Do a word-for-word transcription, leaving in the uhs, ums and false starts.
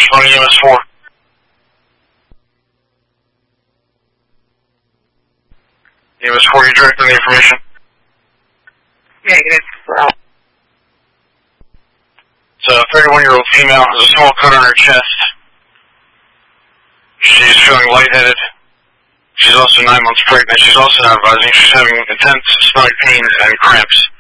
responding to E M S four. E M S four, you directing the information? Negative. So, a thirty-one-year-old female has a small cut on her chest. She's feeling lightheaded. She's also nine months pregnant. She's also not advising. She's having intense stomach pains and cramps.